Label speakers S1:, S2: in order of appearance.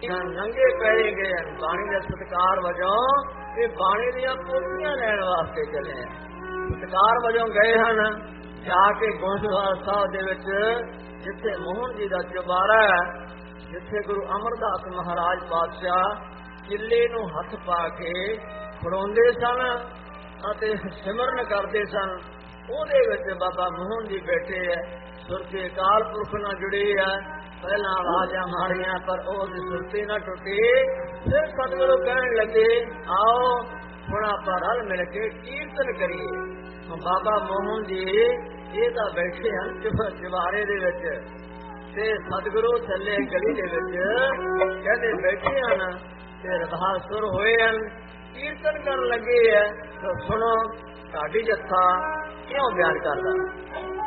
S1: ਨੰਗੇ ਪੈਰੇ ਗਏ ਹਨ ਬਾਣੀ ਦੇ ਸਤਿਕਾਰ ਵਜੋਂ। ਇਹ ਬਾਣੀ ਦੀਆਂ ਪੋਥੀਆਂ ਲੈਣ ਵਾਸਤੇ ਚੱਲੇ ਆ, ਸਤਿਕਾਰ ਵਜੋਂ ਗਏ ਹਨ। ਜਾ ਕੇ ਗੋਇੰਦਵਾਲ ਸਾਹਿਬ ਦੇ ਵਿੱਚ ਜਿੱਥੇ ਮੋਹਨ ਜੀ ਦਾ ਚੁਬਾਰਾ ਹੈ, ਜਿੱਥੇ ਗੁਰੂ ਅਮਰਦਾਸ ਮਹਾਰਾਜ ਪਾਤਸ਼ਾਹ ਕਿੱਲੇ ਨੂੰ ਹੱਥ ਪਾ ਕੇ ਖੜਾਉਂਦੇ ਸਨ ਅਤੇ ਸਿਮਰਨ ਕਰਦੇ ਸਨ, ਉਹਦੇ ਵਿੱਚ ਬਾਬਾ ਮੋਹਨ ਜੀ ਬੈਠੇ ਹੈ। ਸੁਰਤੀ ਅਕਾਲ ਪੁਰਖ ਨਾਲ ਜੁੜੇ ਹੈ। ਪਹਿਲਾਂ ਆਵਾਜ਼ਾਂ ਮਾਰੀਆਂ ਪਰ ਉਹਦੀ ਸੁਰਤੀ ਨਾ ਟੁੱਟੀ। ਫਿਰ ਸਤਿਗੁਰੂ ਕਹਿਣ ਲੱਗੇ, ਆਓ ਹੁਣ ਆਪਾਂ ਰਲ ਮਿਲ ਕੇ ਕੀਰਤਨ ਕਰੀਏ। ਬਾਬਾ ਮੋਹਨ ਜੀ ਇਹ ਤਾਂ ਬੈਠੇ ਹਨ ਚੁਬਾਰੇ ਦੇ ਵਿੱਚ ਤੇ ਸਤਿਗੁਰੂ ਥੱਲੇ ਗਲੀ ਦੇ ਵਿੱਚ ਕਹਿੰਦੇ ਬੈਠੇ ਹਨ ਤੇ ਰਬਾਹ ਸੁਰ ਹੋਏ ਹਨ, ਕੀਰਤਨ ਕਰਨ ਲੱਗੇ ਹੈ। ਤਾਂ ਸੁਣੋ ਸਾਡੀ ਜੱਥਾ ਕਿਉਂ ਬਿਆਨ ਕਰਦਾ।